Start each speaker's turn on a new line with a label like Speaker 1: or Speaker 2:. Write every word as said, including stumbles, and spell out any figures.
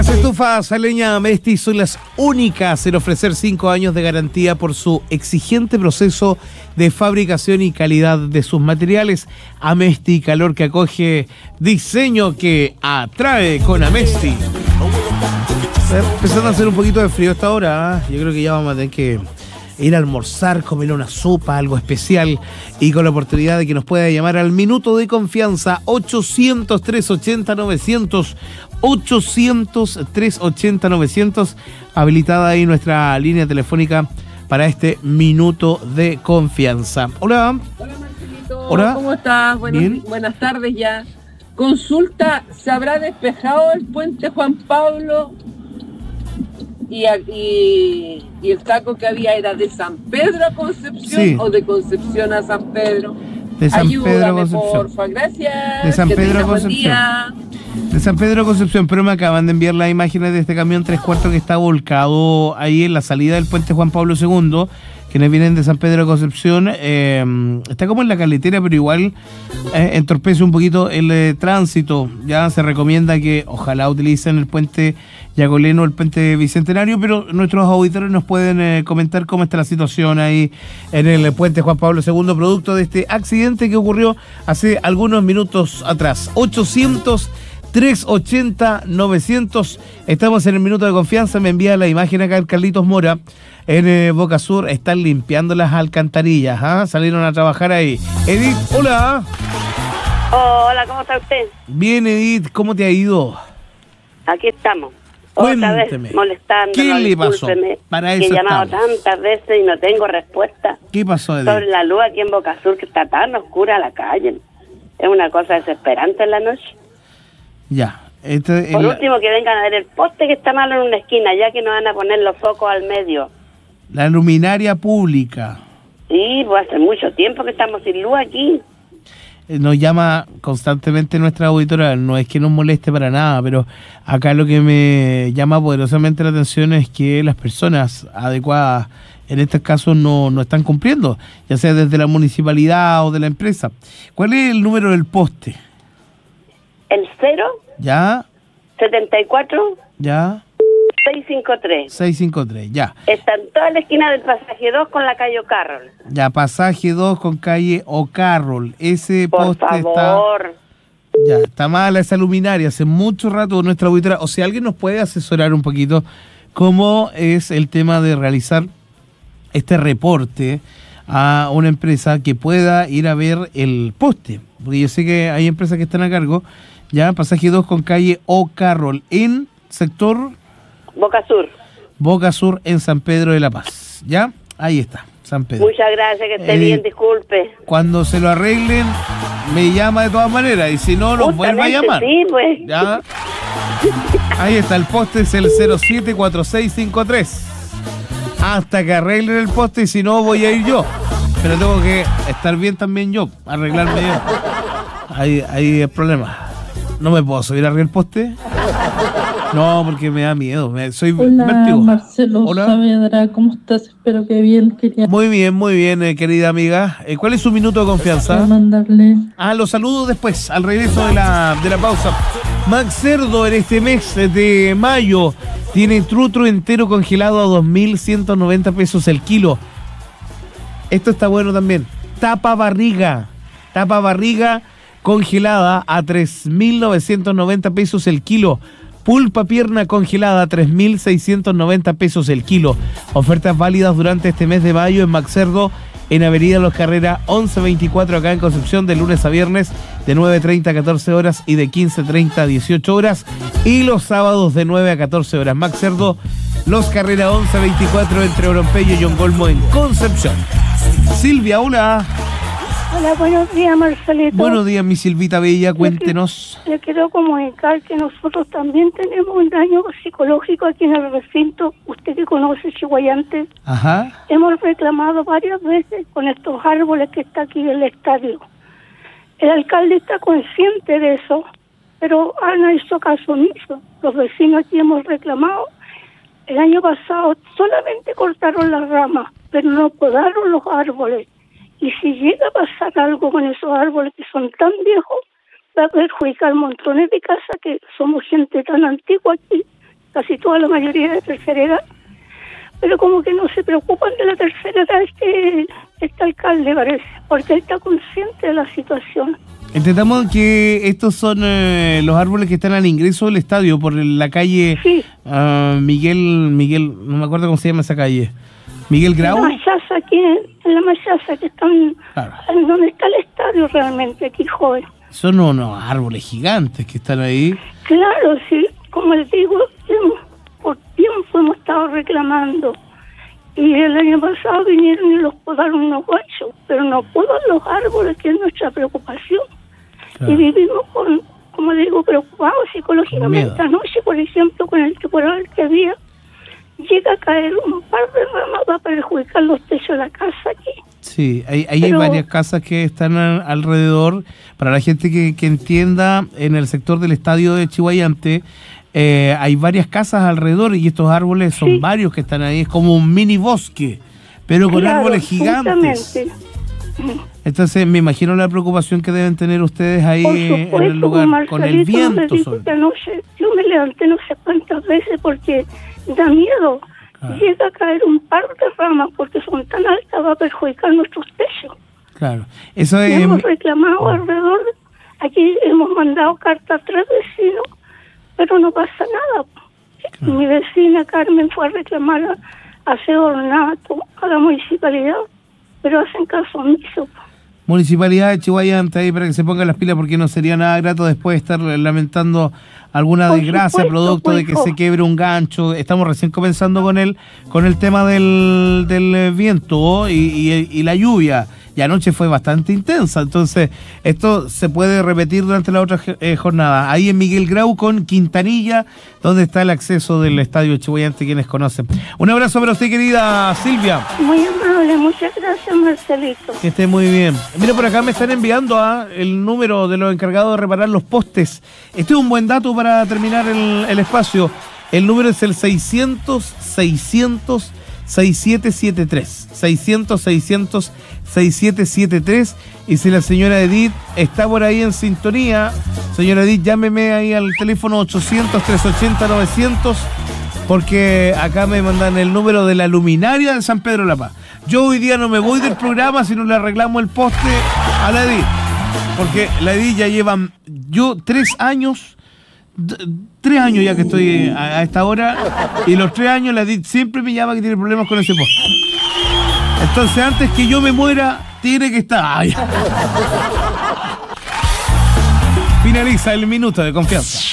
Speaker 1: Las estufas a leña Amesti son las únicas en ofrecer cinco años de garantía por su exigente proceso de fabricación y calidad de sus materiales. Amesti, calor que acoge, diseño que atrae con Amesti. Empezando a hacer un poquito de frío esta hora, ¿eh? Yo creo que ya vamos a tener que ir a almorzar, comer una sopa, algo especial, y con la oportunidad de que nos pueda llamar al minuto de confianza ochocientos, trescientos ochenta, novecientos, ochocientos, trescientos ochenta, novecientos, habilitada ahí nuestra línea telefónica para este minuto de confianza. Hola.
Speaker 2: Hola Marcelito.
Speaker 1: Hola.
Speaker 2: ¿Cómo estás? Buenas, buenas tardes ya. Consulta, ¿se habrá despejado el puente Juan Pablo? Y, y, y el taco que había era de San Pedro a Concepción, sí, o de Concepción a San Pedro.
Speaker 1: De San
Speaker 2: Ayúdame,
Speaker 1: Pedro a Concepción.
Speaker 2: Porfa, gracias.
Speaker 1: De San
Speaker 2: que
Speaker 1: Pedro a Concepción. De San Pedro a Concepción, pero me acaban de enviar las imágenes de este camión tres cuartos que está volcado ahí en la salida del puente Juan Pablo segundo. Quienes vienen de San Pedro a Concepción, eh, está como en la carretera, pero igual eh, entorpece un poquito el eh, tránsito. Ya se recomienda que ojalá utilicen el puente Yacoleno, el puente Bicentenario, pero nuestros auditores nos pueden eh, comentar cómo está la situación ahí en el puente Juan Pablo segundo, producto de este accidente que ocurrió hace algunos minutos atrás. ochocientos, trescientos ochenta, novecientos. Estamos en el minuto de confianza. Me envía la imagen acá el Carlitos Mora. En eh, Boca Sur están limpiando las alcantarillas. ¿eh? Salieron a trabajar ahí. Edith, hola.
Speaker 3: Hola, ¿cómo está usted?
Speaker 1: Bien, Edith, ¿cómo te ha ido?
Speaker 3: Aquí estamos.
Speaker 1: Cuénteme.
Speaker 3: Otra vez molestando.
Speaker 1: ¿Qué le pasó? Para eso
Speaker 3: he llamado
Speaker 1: estamos.
Speaker 3: tantas veces y no tengo respuesta.
Speaker 1: ¿Qué pasó, Edith?
Speaker 3: Sobre la luz aquí en Boca Sur, que está tan oscura la calle. Es una cosa desesperante en la noche.
Speaker 1: Ya. Este,
Speaker 3: Por
Speaker 1: el...
Speaker 3: último, que vengan a ver el poste que está malo en una esquina, ya que nos van a poner los focos al medio.
Speaker 1: La luminaria pública.
Speaker 3: Sí, pues hace mucho tiempo que estamos sin luz aquí.
Speaker 1: Nos llama constantemente nuestra auditora, no es que nos moleste para nada, pero acá lo que me llama poderosamente la atención es que las personas adecuadas en estos casos no, no están cumpliendo, ya sea desde la municipalidad o de la empresa. ¿Cuál es el número del poste?
Speaker 3: El cero.
Speaker 1: ¿Ya?
Speaker 3: setenta y cuatro.
Speaker 1: ¿Ya?
Speaker 3: seiscientos cincuenta y tres.
Speaker 1: seiscientos cincuenta y tres, ya.
Speaker 3: Está en toda la esquina del pasaje dos con la calle O'Carroll.
Speaker 1: Ya, pasaje dos con calle O'Carroll. Ese
Speaker 3: Por
Speaker 1: poste
Speaker 3: favor.
Speaker 1: está... Ya, está mala esa luminaria. Hace mucho rato nuestra auditora... O sea, ¿alguien nos puede asesorar un poquito cómo es el tema de realizar este reporte a una empresa que pueda ir a ver el poste? Porque yo sé que hay empresas que están a cargo. Ya, pasaje dos con calle O'Carroll en sector...
Speaker 3: Boca Sur.
Speaker 1: Boca Sur en San Pedro de la Paz. ¿Ya? Ahí está, San Pedro.
Speaker 3: Muchas gracias, que esté
Speaker 1: Eh,
Speaker 3: bien, disculpe.
Speaker 1: Cuando se lo arreglen, me llama de todas maneras. Y si no, nos vuelve a llamar.
Speaker 3: Sí, pues.
Speaker 1: ¿Ya? Ahí está, el poste es el cero siete cuatro seis cinco tres. Hasta que arreglen el poste, y si no, voy a ir yo. Pero tengo que estar bien también yo, arreglarme yo. Ahí, ahí el problema. ¿No me puedo subir arriba el poste? No, porque me da miedo. Me, soy
Speaker 4: Hola,
Speaker 1: vértigo.
Speaker 4: Marcelo
Speaker 1: Hola.
Speaker 4: Saavedra, ¿cómo estás? Espero que bien. Quería
Speaker 1: Muy bien, muy bien, eh, querida amiga. Eh, ¿Cuál es su minuto de confianza?
Speaker 4: mandarle...
Speaker 1: Ah, los saludo después, al regreso de la, de la pausa. Max Cerdo en este mes de mayo tiene trutro entero congelado a dos mil ciento noventa pesos el kilo. Esto está bueno también. Tapa barriga. Tapa barriga congelada a tres mil novecientos noventa pesos el kilo. Pulpa pierna congelada a tres mil seiscientos noventa pesos el kilo. Ofertas válidas durante este mes de mayo en Max Cerdo, en Avenida Los Carreras once veinticuatro, acá en Concepción, de lunes a viernes de nueve treinta a catorce horas y de quince treinta a dieciocho horas, y los sábados de nueve a catorce horas. Max Cerdo, Los Carreras once veinticuatro, entre Orompeyo y Yongolmo en Concepción. Silvia, hola.
Speaker 5: Hola, buenos días, Marcelito.
Speaker 1: Buenos días, mi Silvita Bella, cuéntenos.
Speaker 5: Le quiero comunicar que nosotros también tenemos un daño psicológico aquí en el recinto. Usted que conoce Chihuayante.
Speaker 1: Ajá.
Speaker 5: Hemos reclamado varias veces con estos árboles que está aquí en el estadio. El alcalde está consciente de eso, pero han hecho caso omiso. Los vecinos aquí hemos reclamado. El año pasado solamente cortaron las ramas, pero no podaron los árboles. Y si llega a pasar algo con esos árboles que son tan viejos, va a perjudicar montones de casas, que somos gente tan antigua aquí, casi toda la mayoría de tercera edad, pero como que no se preocupan de la tercera edad este, este alcalde, parece, porque él está consciente de la situación.
Speaker 1: Entendamos que estos son eh, los árboles que están al ingreso del estadio por la calle
Speaker 5: Sí.
Speaker 1: uh, Miguel, Miguel, no me acuerdo cómo se llama esa calle. Miguel Grau.
Speaker 5: En la Machaza, aquí en, en la Machaza, que están
Speaker 1: Claro.
Speaker 5: en donde está el estadio realmente, aquí joven.
Speaker 1: Son unos árboles gigantes que están ahí.
Speaker 5: Claro, sí, como les digo, hemos- por tiempo hemos estado reclamando. Y el año pasado vinieron y los podaron unos guachos, pero no podan los árboles, que es nuestra preocupación.
Speaker 1: Claro.
Speaker 5: Y vivimos con, como digo, preocupados psicológicamente.
Speaker 1: Con miedo.
Speaker 5: Anoche, por ejemplo, con el temporal que había, llega a caer un par de ramas para perjudicar los techos de la casa aquí.
Speaker 1: Sí, hay, ahí
Speaker 5: Pero-
Speaker 1: hay varias casas que están a- alrededor. Para la gente que, que entienda, en el sector del estadio de Chihuayante, eh, hay varias casas alrededor y estos árboles son
Speaker 5: Sí.
Speaker 1: varios que están ahí. Es como un mini bosque, pero con
Speaker 5: Claro,
Speaker 1: árboles gigantes.
Speaker 5: justamente.
Speaker 1: Entonces me imagino la preocupación que deben tener ustedes ahí
Speaker 5: Por
Speaker 1: en
Speaker 5: supuesto,
Speaker 1: el lugar,
Speaker 5: Marcelito,
Speaker 1: con el
Speaker 5: no les
Speaker 1: viento.
Speaker 5: digo
Speaker 1: sobre-
Speaker 5: que anoche yo me levanté no sé cuántas veces porque da miedo.
Speaker 1: Claro.
Speaker 5: Llega a caer un par de ramas porque son tan altas, va a perjudicar nuestros techos.
Speaker 1: Claro, eso
Speaker 5: Y
Speaker 1: es...
Speaker 5: hemos reclamado alrededor, aquí hemos mandado cartas a tres vecinos, pero no pasa nada.
Speaker 1: Claro.
Speaker 5: Mi vecina Carmen fue a reclamar a, a Aseo Ornato, a la municipalidad, pero hacen caso omiso.
Speaker 1: Municipalidad de Chihuayante ahí para que se pongan las pilas, porque no sería nada grato después estar lamentando alguna
Speaker 5: Por
Speaker 1: desgracia
Speaker 5: supuesto,
Speaker 1: producto de que
Speaker 5: pues,
Speaker 1: se
Speaker 5: hijo.
Speaker 1: quiebre un gancho. Estamos recién comenzando con el con el tema del, del viento y, y- y la lluvia. Y anoche fue bastante intensa, entonces esto se puede repetir durante la otra eh, jornada. Ahí en Miguel Grau con Quintanilla, donde está el acceso del estadio Chihuayante, quienes conocen. Un abrazo para usted, querida Silvia.
Speaker 5: Muy amable, muchas gracias, Marcelito.
Speaker 1: Que esté muy bien. Mira, por acá me están enviando a el número de los encargados de reparar los postes. Este es un buen dato para terminar el, el espacio. El número es el seiscientos, seiscientos, sesenta y siete setenta y tres. seiscientos, seiscientos, sesenta y siete setenta y tres. Y si la señora Edith está por ahí en sintonía, señora Edith, llámeme ahí al teléfono ochocientos, trescientos ochenta, novecientos, porque acá me mandan el número de la luminaria de San Pedro de la Paz. Yo hoy día no me voy del programa si no le arreglamos el poste a la Edith, porque la Edith ya llevan yo tres años, d- tres años ya que estoy a, a esta hora, y los tres años la Edith siempre me llama que tiene problemas con ese poste. Entonces antes que yo me muera, tiene que estar. Ay. Finaliza el minuto de confianza.